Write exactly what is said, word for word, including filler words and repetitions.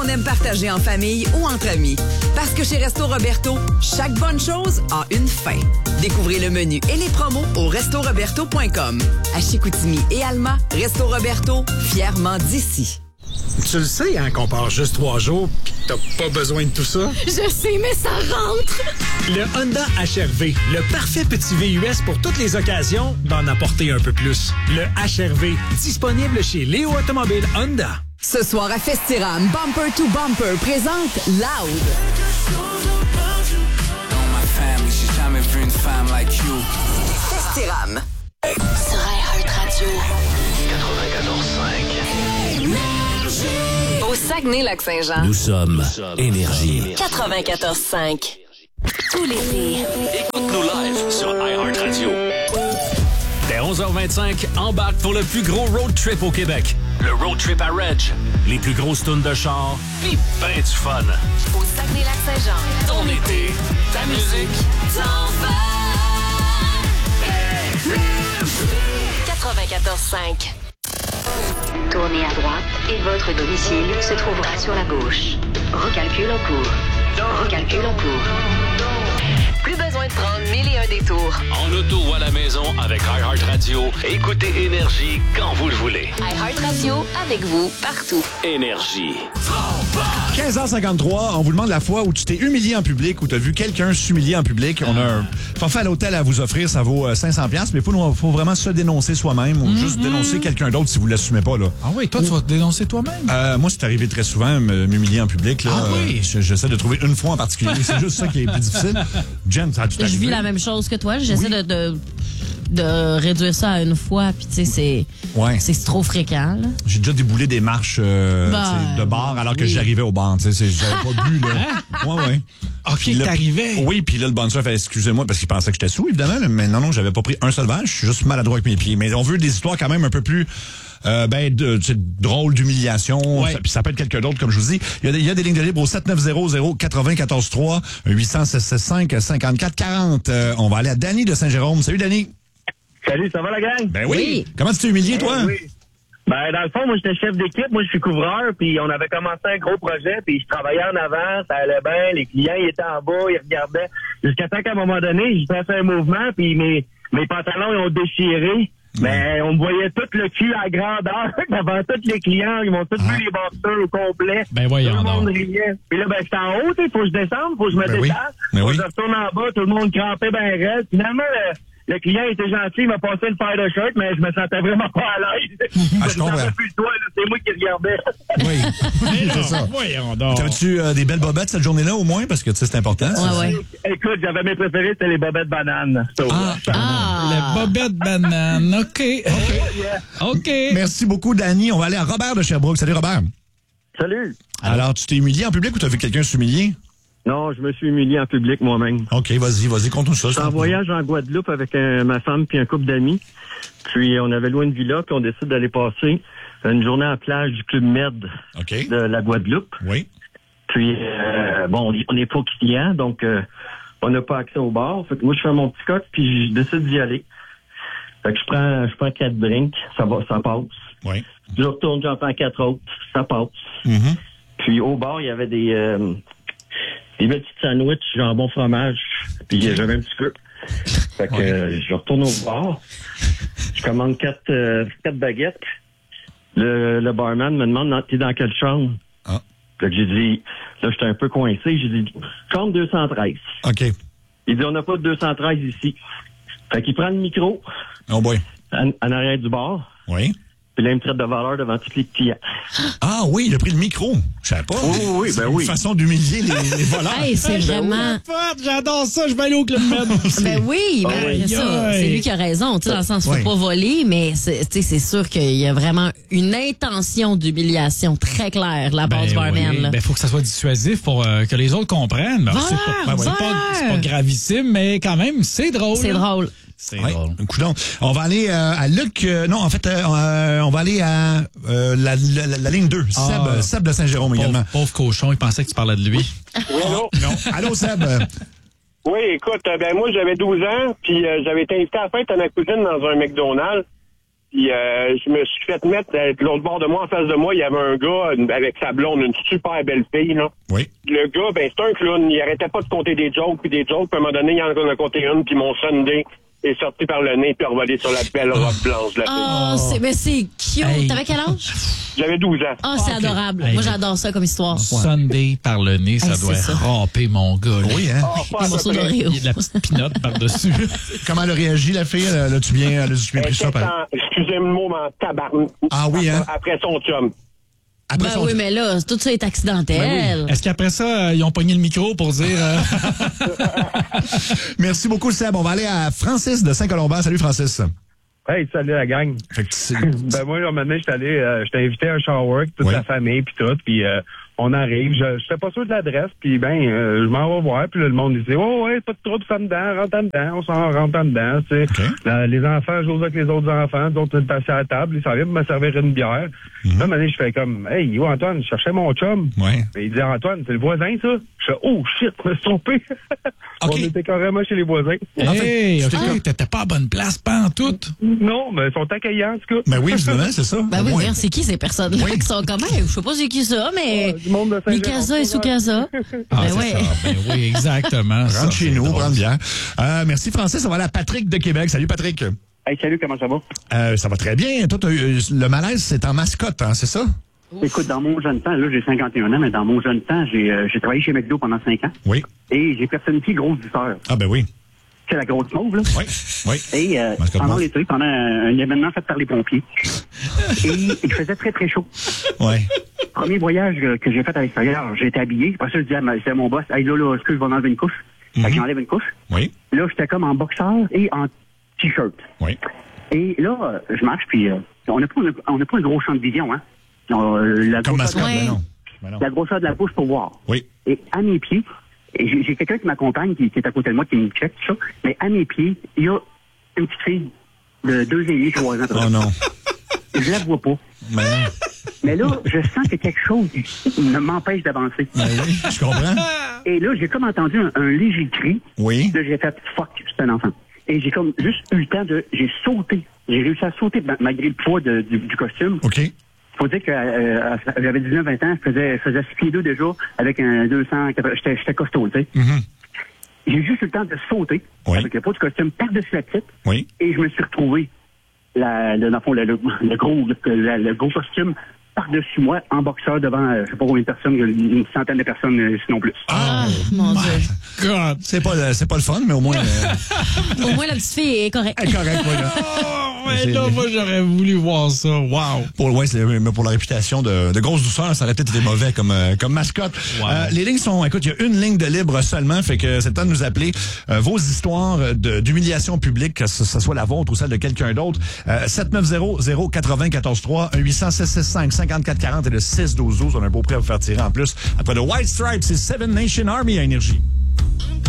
aime partager en famille ou entre amis. Parce que chez Resto Roberto, chaque bonne chose a une fin. Découvrez le menu et les promos au resto roberto point com. À Chicoutimi et Alma, Resto Roberto, fièrement d'ici. Tu le sais, hein, qu'on part juste trois jours pis que t'as pas besoin de tout ça? Je sais, mais ça rentre! Le Honda H R V, le parfait petit V U S pour toutes les occasions d'en apporter un peu plus. Le H R V, disponible chez Léo Automobile Honda. Ce soir à Festiram, Bumper to Bumper présente Loud. Festiram. Sur iHeartRadio. quatre-vingt-quatorze cinq. Au Saguenay-Lac-Saint-Jean. Nous sommes Énergie. quatre-vingt-quatorze cinq. Tout l'été. Écoute-nous live sur iHeartRadio. Dès onze heures vingt-cinq, embarque pour le plus gros road trip au Québec. Le Road Trip à Reg. Les plus grosses tunes de char, pis ben du fun. Au Saguenay-Lac-Saint-Jean. Ton été, ta musique, Ton fun. quatre-vingt-quatorze cinq. Tournez à droite et votre domicile se trouvera sur la gauche. Recalcul en cours. Recalcul en cours. Plus besoin de prendre mille et un détours. En auto ou à la maison avec iHeartRadio. Écoutez Énergie quand vous le voulez. iHeartRadio, avec vous, partout. Énergie. quinze heures cinquante-trois, on vous demande la fois où tu t'es humilié en public, où tu as vu quelqu'un s'humilier en public. On a un forfait à l'hôtel à vous offrir, ça vaut cinq cents dollars, mais il faut, faut vraiment se dénoncer soi-même ou mm-hmm. juste dénoncer quelqu'un d'autre si vous ne l'assumez pas. Là. Ah oui, toi, tu vas te dénoncer toi-même? Euh, moi, c'est arrivé très souvent, m'humilier en public. Là. Ah oui? Euh, J'essaie de trouver une fois en particulier. C'est juste ça qui est plus difficile. Jen, ça a tout Je arrivé? vis la même chose que toi. J'essaie Oui. de, de, de réduire ça à une fois, puis tu sais, c'est Ouais. c'est trop fréquent. Là. J'ai déjà déboulé des marches euh, Ben, tu sais, de bar alors que oui. j'arrivais au bar. Tu sais, j'avais pas bu. Là. Ouais, ouais. OK, Puis là- t'arrivais. Oui, puis là, le bouncer fait excusez-moi parce qu'il pensait que j'étais sous, évidemment. là, Mais non, non, j'avais pas pris un seul verre. Je suis juste maladroit avec mes pieds. Mais on veut des histoires quand même un peu plus euh, ben, de, tu sais, drôles d'humiliation. Ouais. Ça- Puis ça peut être quelqu'un d'autre, comme je vous dis. Il y a des, il y a des lignes de libre au sept neuf zéro zéro quatre-vingt-quatorze trois huit zéro six six cinq cinquante-quatre quarante. Euh, on va aller à Danny de Saint-Jérôme. Salut, Danny. Salut, ça va la gang? Ben oui. Oui. Comment tu t'es humilié, toi? Oui. Ben, dans le fond, moi, j'étais chef d'équipe, moi, je suis couvreur, puis on avait commencé un gros projet, puis je travaillais en avant, ça allait bien, les clients, ils étaient en bas, ils regardaient, jusqu'à temps qu'à un moment donné, j'ai fait un mouvement, puis mes, mes pantalons, ils ont déchiré, mais on me voyait tout le cul à grandeur, devant tous les clients, ils m'ont tous vu les boxeurs au complet. Ben voyons Tout le monde donc. riait. Puis là, ben, j'étais en haut, tu sais, faut que je descende, faut que je me Ben oui. détache, Ben faut oui. que je retourne en bas, tout le monde crampait ben raide. Finalement, le, le client était gentil, il m'a passé une paire de shirts, mais je me sentais vraiment pas à l'aise. Ah, je comprends. savais plus le doigt, là, c'est moi qui regardais. Oui. Mais C'est ça. non, voyons donc. T'avais-tu euh, des belles bobettes cette journée-là, au moins? Parce que, tu sais, c'est important. ça. Ouais, ouais. Écoute, j'avais mes préférés, c'était les bobettes bananes. So, Ah, Ah! Le bobette banane. OK. OK. Merci beaucoup, Danny. On va aller à Robert de Sherbrooke. Salut, Robert. Salut. Alors, tu t'es humilié en public ou t'as vu quelqu'un s'humilier? Non, je me suis humilié en public moi-même. OK, vas-y, vas-y, conte-nous ça. J'étais en voyage en Guadeloupe avec un- ma femme puis un couple d'amis. Puis on avait loué une villa, puis on décide d'aller passer une journée à la plage du Club Med OK. de la Guadeloupe. Oui. Puis, euh, bon, on n'est pas client, donc euh, on n'a pas accès au bar. Fait que moi, je fais mon petit coq, puis je décide d'y aller. Fait que je prends, je prends quatre drinks, ça va, ça passe. Oui. Je retourne, j'en prends quatre autres, ça passe. Mhm. Puis au bar, il y avait des, euh, des petites sandwichs, jambon fromage, puis j'avais un petit peu. Fait que Ouais. euh, je retourne au bar, je commande quatre, euh, quatre baguettes. Le, le barman me demande, t'es dans quelle chambre? Ah. Fait que j'ai dit, là, j'étais un peu coincé, j'ai dit, chambre deux cent treize. OK. Il dit, on n'a pas de deux cent treize ici. Fait qu'il prend le micro Oh boy. en, en arrière du bar, Oui. puis là, il me traite de valeur devant tous les clients. Ah oui, il a pris le micro. Je savais pas. Oui, oui, C'est ben une oui. façon d'humilier les, les voleurs. Hey, c'est vraiment... J'adore ça, je vais aller au Club Med. Ben oui, ben, Aïe, c'est ça. aïe. C'est lui qui a raison. Tu sais, dans le sens, faut Ouais. pas voler, mais c'est, tu sais, c'est sûr qu'il y a vraiment une intention d'humiliation très claire de la part du barman. oui. là. Ben, faut que ça soit dissuasif pour euh, que les autres comprennent. Ben, Voilà, c'est pas, ben, c'est voilà. pas, c'est pas gravissime, mais quand même, c'est drôle. C'est là. drôle. C'est Ouais, drôle. un coup d'on. On va aller euh, à Luc. euh, non, en fait, euh, euh, on va aller à euh, la, la, la, la ligne deux. Ah. Seb, Seb de Saint-Jérôme également. Pauvre, pauvre cochon, il pensait que tu parlais de lui. Oui, allô? Non. Allô, Seb. Euh, Oui, écoute, euh, ben moi j'avais douze ans, puis euh, j'avais été invité à la fête à ma cousine dans un McDonald's. Puis euh, je me suis fait mettre euh, de l'autre bord de moi, en face de moi, il y avait un gars une- avec sa blonde, une super belle fille, là. Oui. Le gars, ben c'est un clown. Il arrêtait pas de compter des jokes, puis des jokes. Puis à un moment donné, il en a compté une, puis mon Sunday est sorti par le nez, puis revolé sur la belle robe blanche de la fille. Oh, c'est, mais c'est cute. Hey. T'avais quel âge? J'avais douze ans. Oh, c'est Ok. adorable. Hey, Moi, mais- j'adore ça comme histoire. Sunday par le nez, ça Hey, doit c'est ça. ramper mon gars. Là. Oui, hein? Oh, pas à Un peu morceau près. d'Oreo. Il y a de la petite pinotte par-dessus. Comment elle a réagi, la fille? Elle a-tu bien, elle a-tu bien Elle pris ça? était par- en- Excusez-moi, mais en tabarnak. Ah oui, hein? Après son chum. Après Ben son- oui, mais là, tout ça est accidentel. Est-ce qu'après ça, euh, ils ont pogné le micro pour dire... euh, Merci beaucoup, Seb. On va aller à Francis de Saint-Colomban. Salut, Francis. Hey, salut la gang. Fait que c'est- Ben moi, là, maintenant, j'étais allé, euh, j'étais invité à un shower, toute Oui. la famille, puis tout, puis euh, on arrive. Je j'étais pas sûr de l'adresse, puis ben, euh, je m'en vais voir, puis là, le monde il dit, oh ouais, pas de trouble, ça dedans, rentre en dedans, on s'en rentre en dedans, tu sais. OK. Là, les enfants jouent avec les autres enfants, d'autres étaient assis à la table, ils s'en viennent me servir une bière. Là, maintenant, je fais comme, hey, yo Antoine, je cherchais mon chum. Ouais. Et il dit, Antoine, c'est le voisin, ça? Je fais, oh shit, je me suis trompé. OK. On était carrément chez les voisins. En fait, hey, tu t'es OK, comme- t'étais pas à bonne place, pas en tout. Non, mais ils sont accueillants, en tout cas. Ben oui, justement, c'est ça. Ben Au oui, moins. regarde, c'est qui ces personnes-là Oui. qui sont comme, hey, je sais pas c'est qui ça, mais Du monde de Saint-Jean. Mikasa et Sukasa. Ah, Ben c'est ouais. ça. Ben oui, exactement. ça, Rentre chez c'est nous, drôle. prendre bien. Euh, merci, Francis. On va aller à Patrick de Québec. Salut, Patrick. Hey, salut, comment ça va? Euh, ça va très bien. Toi, t'as eu- le malaise, c'est en mascotte, hein, c'est ça? Écoute, dans mon jeune temps, là, j'ai cinquante et un ans, mais dans mon jeune temps, j'ai euh, j'ai travaillé chez McDo pendant cinq ans. Oui. Et j'ai personnifié grosse douceur. Ah, ben oui. C'est la grosse mauve, là. Oui. Oui. Et euh, Mascotte pendant mauve. l'été, pendant un, un événement fait par les pompiers. Et il faisait très, très chaud. Ouais. Premier voyage euh, que j'ai fait à l'extérieur, j'ai été habillé. Après ça, je disais à, ma- je disais à mon boss, hey, là, là, est-ce que je vais enlever une couche? Fait que j'enlève une couche. Oui. Là, j'étais comme en boxeur et en t-shirt. Oui. Et là, euh, je marche, puis euh, on n'a pas, on n'a pas un gros champ de vision, hein. On, euh, la, Comme grosseur, mascotte, Ouais. ben non. Ben non. la grosseur de la bouche pour voir. Oui. Et à mes pieds, et j'ai j'ai quelqu'un qui m'accompagne, qui, qui est à côté de moi, qui me check, tout ça, mais à mes pieds, il y a une petite fille de deux ans et demi, trois ans. Oh non. Je la vois pas. Ben non. Mais là, je sens que quelque chose me m'empêche d'avancer. Ben oui, je comprends. Et là, j'ai comme entendu un, un léger cri. Oui. Là, j'ai fait « fuck », c'est un enfant. Et j'ai comme juste eu le temps de... J'ai sauté. J'ai réussi à sauter ma- malgré le poids de- du, du costume. OK. Faut dire que euh, j'avais dix-neuf vingt ans, je faisais, je faisais six pieds deux déjà avec un deux cents... J'étais j'étais costaud, tu sais. Mhm. J'ai juste eu le temps de sauter Oui. avec le poids du costume par-dessus la petite. Oui. Et je me suis retrouvé, la, le, dans le fond, le, le, le gros, le, le- le gros costume par-dessus moi, en boxeur devant, euh, je sais pas combien de personnes, une centaine de personnes, euh, sinon plus. Ah, mon Dieu. God. C'est pas, le- c'est pas le fun, mais au moins, euh, Au moins, la petite fille est correcte. elle est correcte, ouais, là. Oh, mais là, moi, j'aurais voulu voir ça. Wow. Pour, ouais, c'est- mais pour la réputation de, de grosse douceur, ça aurait peut-être été mauvais comme, euh, comme mascotte. Wow. Euh, les lignes sont, écoute, il y a une ligne de libre seulement, fait que c'est le temps de nous appeler euh, vos histoires de- d'humiliation publique, que ce, ce soit la vôtre ou celle de quelqu'un d'autre. Euh, sept neuf zéro zéro quatre-vingt quatorze trois, un huit cents six six cinq cinquante-quatre quarante et le six douze douze. On a un beau prêt à vous faire tirer en plus. Après le White Stripes, c'est Seven Nation Army à Énergie.